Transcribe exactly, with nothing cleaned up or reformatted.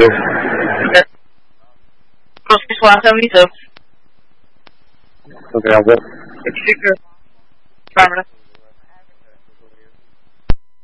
Crossface one seventy-two. Okay, I'll go. It's secret. Affirmative.